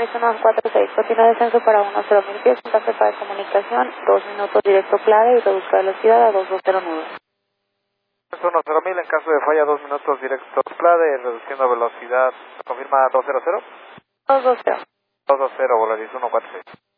Volaris 146, continúa descenso para 10.000 pies, punta cepa de comunicación, 2 minutos directo clave y reduzca velocidad a 2209. 10.000 en caso de falla, 2 minutos directo clave, reduciendo velocidad, confirma 200. 220. 220, Volaris 146.